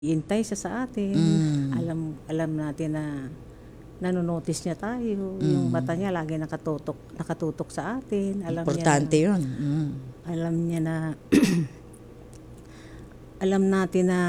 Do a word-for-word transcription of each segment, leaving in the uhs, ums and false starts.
Hintay siya sa atin. Mm. Alam alam natin na nano-notice niya tayo. Mm. Yung mata niya lagi nakatutok nakatutok sa atin. Alam Importante niya, 'yun. Mm. alam niya na alam natin na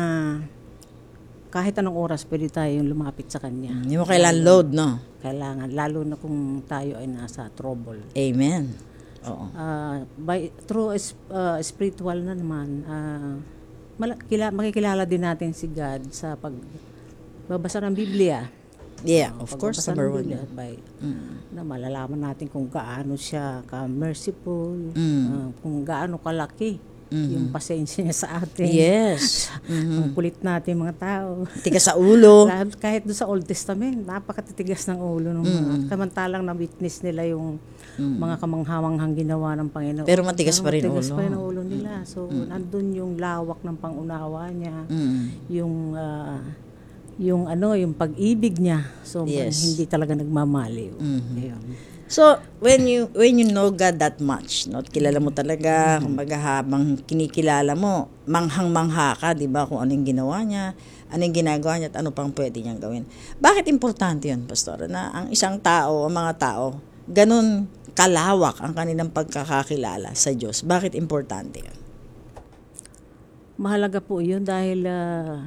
kahit anong oras pwede tayong lumapit sa kanya. Hindi mo kailangan load, no? Kailangan, lalo na kung tayo ay nasa trouble. Amen. Oo. Uh, by through uh, spiritual na naman, uh, Mala, kila, makikilala din natin si God sa pagbabasa ng Biblia. Yeah, uh, of course, number one. Biblia, by, mm. na malalaman natin kung gaano siya ka-merciful, mm. uh, kung gaano kalaki mm-hmm. yung pasensya niya sa atin. Yes. Mm-hmm. Ang kulit natin mga tao. Tigas sa ulo. Kahit doon sa Old Testament, napakatitigas ng ulo ng mga. Mm-hmm. Samantalang na-witness nila yung mm. mga kamanghamanghang ginawa ng Panginoon. Pero matigas pa rin matigas ulo. pa rin ang ulo nila. So, mm. nandun yung lawak ng pangunawa niya. Mm. Yung, uh, yung ano, yung pag-ibig niya. So, yes. hindi talaga nagmamaliw. Mm-hmm. Ayun. So, when you when you know God that much, no, kilala mo talaga, mm-hmm. kumbaga habang kinikilala mo, manghang-mangha ka, 'di ba, kung ano yung ginawa niya, ano yung ginagawa niya at ano pang pwede niyang gawin. Bakit importante 'yun, pastor? Na ang isang tao, ang mga tao, ganun kalawak ang kanilang pagkakakilala sa Diyos. Bakit importante 'yun? Mahalaga po 'yun dahil uh,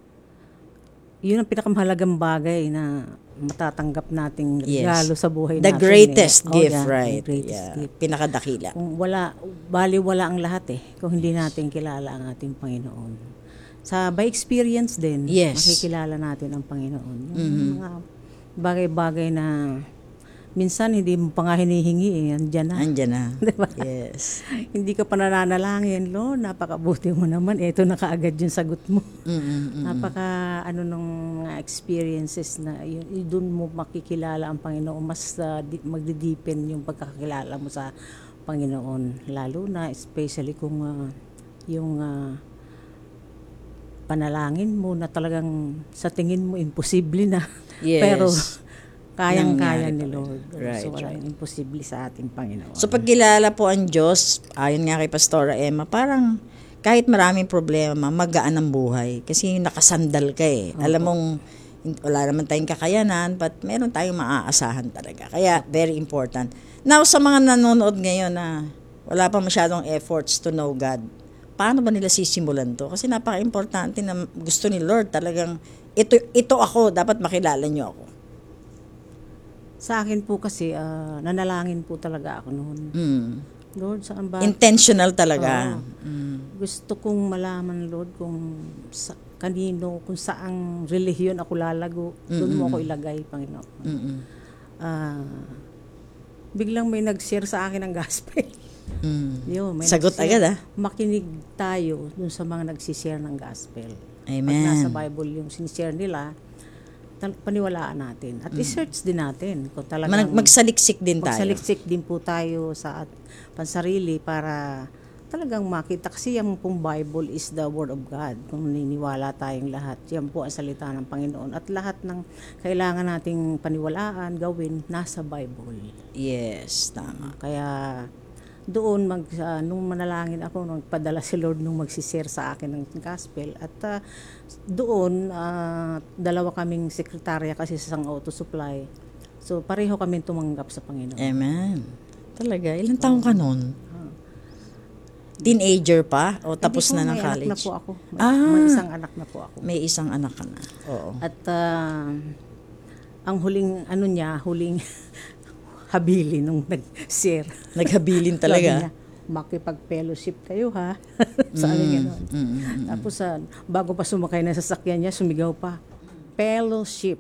'yun ang pinakamahalagang bagay na matatanggap nating regalo yes. sa buhay the natin. The greatest eh. gift, oh, yeah, right? Greatest yeah. gift. Pinakadakila. Kung wala, bali wala ang lahat eh, kung hindi natin kilala ang ating Panginoon. Sa by experience din, yes. makikilala natin ang Panginoon. Yung mm-hmm. mga bagay-bagay na minsan hindi mo pa nga hinihingi eh, andyan na. Andyan na. Diba? Yes. Hindi ka pa nananalangin, Lord, napakabuti mo naman. Ito na kaagad yung sagot mo. Mm-hmm. Napaka ano nung mga experiences na yun, doon mo makikilala ang Panginoon. Mas uh, di, magdideepen yung pagkakilala mo sa Panginoon. Lalo na, especially kung uh, yung uh, panalangin mo na talagang sa tingin mo imposible na. Yes. Pero kayang-kaya ni Lord. Right, so, walang right. imposible sa ating Panginoon. So, pagkilala po ang Diyos, ayon nga kay Pastora Emma, parang kahit maraming problema, magaan ang buhay. Kasi nakasandal ka eh. Okay. Alam mong, wala naman tayong kakayanan, but meron tayong maaasahan talaga. Kaya, very important. Now, sa mga nanonood ngayon na wala pa masyadong efforts to know God, paano ba nila sisimulan to? Kasi napaka-importante na gusto ni Lord talagang, ito, ito ako, dapat makilala niyo ako. Sa akin po kasi, uh, nanalangin po talaga ako noon. Mm. Lord, saan ba? Intentional talaga. Uh, mm. Gusto kong malaman, Lord, kung sa, kanino, kung saang relihiyon ako lalago. Mm-mm. Doon mo ako ilagay, Panginoon. Uh, biglang may nag-share sa akin ng gospel. Mm. Yun, may sagot agad ah. Makinig tayo dun sa mga nagsishare ng gospel. Amen. Pag nasa Bible yung sinishare nila, paniwalaan natin. At mm. i-search din natin kung talagang Mag- magsaliksik din tayo. Magsaliksik din po tayo sa at, pansarili para talagang makita. Kasi yung pong Bible is the Word of God. Kung niniwala tayong lahat, yan po ang salita ng Panginoon. At lahat ng kailangan nating paniwalaan, gawin, nasa Bible. Yes, tama. Kaya doon mag uh, nung manalangin ako nung padala si Lord nung magsishare sa akin ng gospel at uh, doon uh, dalawa kaming sekretarya kasi sa isang auto supply, so pareho kami tumanggap sa Panginoon. Amen. Talaga ilang taon ka noon? uh, teenager pa o tapos na ng college? May anak na po ako. May, ah, may isang anak na po ako. May isang anak ka na. Oo. At uh, ang huling ano niya huling habilin nung nag-share. Naghabilin talaga. Niya, makipag-fellowship kayo ha. Sabi mm, gano'n. Mm, mm, mm. Tapos uh, bago pa sumakay na sasakyan niya, sumigaw pa, fellowship.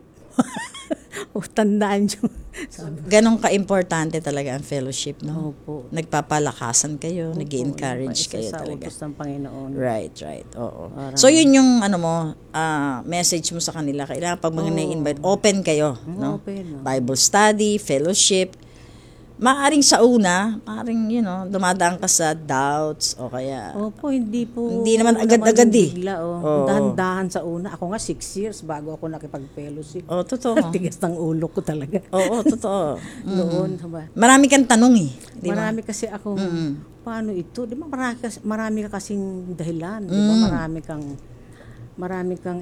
O tandaan nyo. Ganon ka-importante talaga ang fellowship, no? Opo. Nagpapalakasan kayo, nag-i-encourage kayo sa talaga. utos ng Panginoon. Right, right. Oo. Parang, so yun yung ano mo, uh, message mo sa kanila. Kailangan pag mga oh, na-invite, open kayo, no? Open. No? Bible study, fellowship. Maaring sa una, maaring, you know, dumadaan ka sa doubts o kaya... Opo, hindi po... Hindi naman agad-agad eh. Bigla, oh. Oh. Dahan-dahan sa una. Ako nga six years bago ako nakipag-fellowship. Oo, oh, totoo. Tigas ng ulo ko talaga. Oo, oh, totoo. Noon. Mm. Marami kang tanong eh. Di marami ba? Kasi ako, mm. paano ito? Di ba marami, marami ka kasing dahilan. Di ba? Mm. Marami kang marami kang